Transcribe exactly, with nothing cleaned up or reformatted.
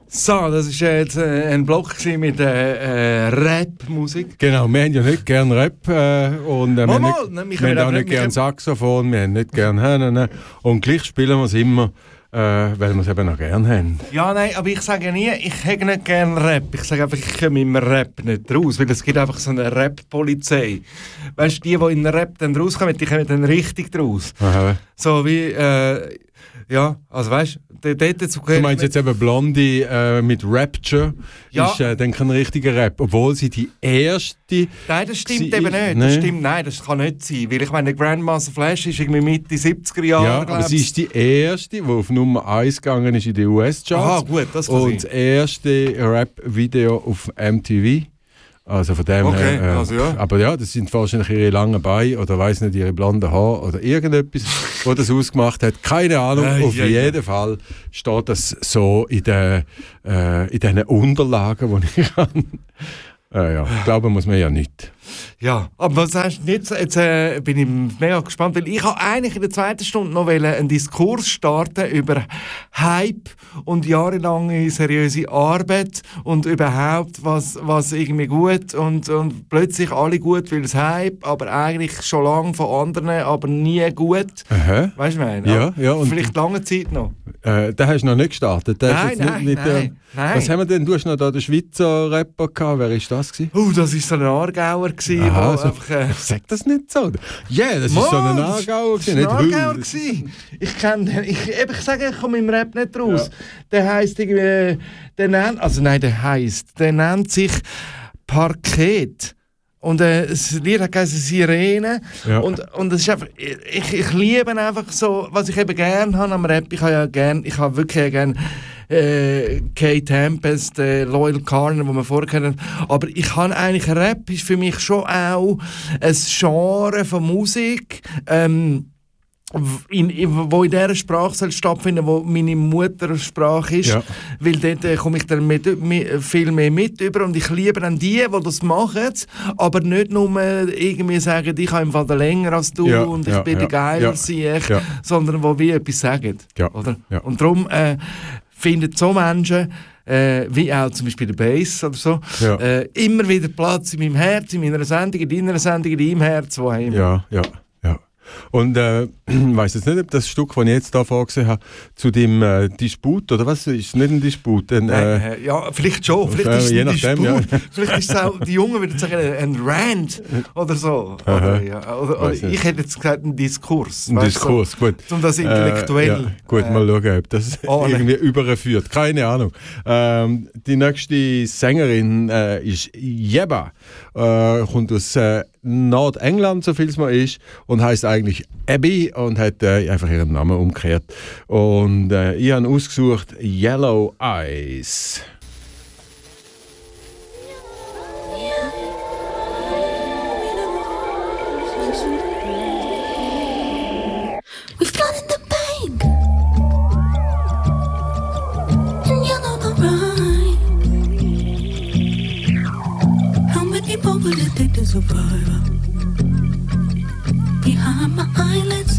So, das war jetzt äh, ein Block mit äh, äh, Rap-Musik. Genau, wir haben ja nicht gerne Rap äh, und äh, mal, wir, mal, nicht, ne, wir haben auch nicht gerne Saxophon, wir haben nicht gerne Hähne und gleich spielen wir es immer, äh, weil wir es eben auch gerne haben. Ja, nein, aber ich sage nie, ich hätte nicht gerne Rap. Ich sage einfach, ich komme im Rap nicht raus, weil es gibt einfach so eine Rap-Polizei. Weißt du, die, die in den Rap dann rauskommen, die kommen dann richtig raus. Aha. So wie, äh, ja, also weißt du, dort dazu Du meinst jetzt eben Blondie äh, mit Rapture, ja. ist äh, dann kein richtiger Rap, obwohl sie die erste... Nein, das stimmt sie eben ist, nicht. Nee. Das stimmt, nein, das kann nicht sein. Weil ich meine, Grandmaster Flash ist irgendwie Mitte siebziger Jahre, Ja, aber sie ist die erste, die auf Nummer eins gegangen ist in den U S-Charts. Aha, gut, das kann Und sein. das erste Rap-Video auf M T V. Also von dem Okay, her, äh, also ja. Aber ja, das sind wahrscheinlich ihre langen Beine oder weiss nicht, ihre blonden Haare oder irgendetwas, was das ausgemacht hat. Keine Ahnung. Äh, Auf ja, jeden ja. Fall steht das so in den äh, in den Unterlagen, die ich habe. Äh, ja, glauben muss man ja nicht. Ja, aber was sagst du jetzt? Jetzt äh, bin ich mega gespannt, weil ich habe eigentlich in der zweiten Stunde noch einen Diskurs starten über Hype und jahrelange seriöse Arbeit und überhaupt, was, was irgendwie gut und, und plötzlich alle gut, weil es Hype, aber eigentlich schon lange von anderen, aber nie gut. Aha. Weißt du, was ich meine? Ja, ja, und- Vielleicht lange Zeit noch. Äh, den hast du noch nicht gestartet. Den hast Nein, jetzt nicht, nein, nicht, äh, nein, nein. Was haben wir denn? Du hast noch da den Schweizer Rapper gehabt. Wer war das gewesen? Oh, das war so ein Aargauer, gewesen, Aha, wo so- einfach... Äh, Sag das nicht so. Ja, yeah, das ist so ein Mann, Aargauer das gewesen, war ein nicht Aargauer. Hü- gewesen. Ich kenne den. Ich, eben, ich sage, ich komme im Rap nicht raus. Der heisst irgendwie... Der nennt, also nein, der heisst... Der nennt sich Parket. Und äh, das Lied hat geheißen Sirene. Ja. Und, und es ist einfach... Ich, ich liebe einfach so... Was ich eben gerne habe am Rap. Ich habe ja gerne... Ich habe wirklich gerne... Äh, Kate Tempest, äh, Loyal Carner, die wir vorher kennen. Aber ich habe eigentlich, Rap ist für mich schon auch ein Genre von Musik, ähm, in, in, wo in dieser Sprache soll stattfinden, wo meine Muttersprache ist. Ja. Weil dort äh, komme ich dann mit, mit, viel mehr mit über und ich liebe dann die, die das machen, aber nicht nur irgendwie sagen, ich habe im Fall länger als du Ja, und ich ja, bin ja, der geiler ja, Sieg, ja. sondern wo wie etwas sagen. Ja, Oder? ja. Und darum äh, finden so Menschen, äh, wie auch zum Beispiel der Bass oder so, Ja. äh, immer wieder Platz in meinem Herz, in meiner Sendung, in deiner Sendung, in deinem Herz, wo immer. Ja, ja, ja. Und äh, ich weiss jetzt nicht, ob das Stück, das ich jetzt hier vorgesehen habe, zu dem äh, Disput, oder was? Ist es nicht ein Disput? Ein, äh, Nein, äh, ja, vielleicht schon. Vielleicht äh, ist es je ein nachdem, Disput. ja. Vielleicht ist es auch, die Jungen würden sagen, ein Rant oder so. Aha. Oder, ja, oder, oder Weiss nicht. ich hätte jetzt gesagt, ein Diskurs. ein weißt Diskurs, gut. So, um das intellektuell. Äh, ja, gut, äh, mal schauen, ob das oh, nein. irgendwie überführt. Keine Ahnung. Ähm, die nächste Sängerin äh, ist Yebba. Äh, kommt aus äh, Nordengland, so viel es mal ist, und heißt eigentlich Abby und hat äh, einfach ihren Namen umgekehrt. Und äh, ich habe ausgesucht Yellow Eyes. We've flooded the bank, and you know the rhyme. How many people will it take to survive? Behind my eyelids